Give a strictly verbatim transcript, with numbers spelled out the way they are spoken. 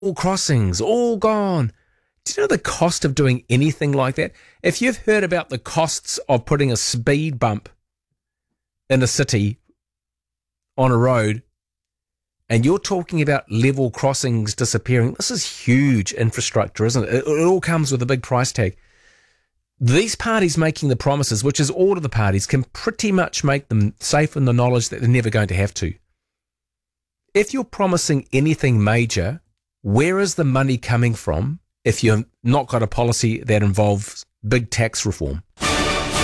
all crossings, all gone. Do you know the cost of doing anything like that? If you've heard about the costs of putting a speed bump in a city on a road, and you're talking about level crossings disappearing, this is huge infrastructure, isn't it? It, it all comes with a big price tag. These parties making the promises, which is all of the parties, can pretty much make them safe in the knowledge that they're never going to have to. If you're promising anything major, where is the money coming from if you've not got a policy that involves big tax reform?